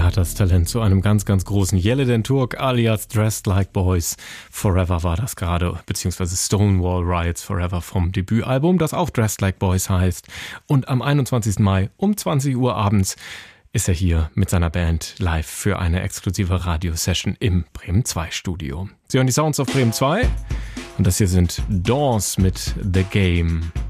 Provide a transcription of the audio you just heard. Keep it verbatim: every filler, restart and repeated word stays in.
hat das Talent zu einem ganz, ganz großen. Yellow Turk alias Dressed Like Boys Forever war das gerade, beziehungsweise Stonewall Riots Forever vom Debütalbum, das auch Dressed Like Boys heißt. Und am einundzwanzigsten Mai um zwanzig Uhr abends ist er hier mit seiner Band live für eine exklusive Radiosession im Bremen zwei Studio. Sie hören die Sounds of Bremen zwei und das hier sind Dawes mit The Game.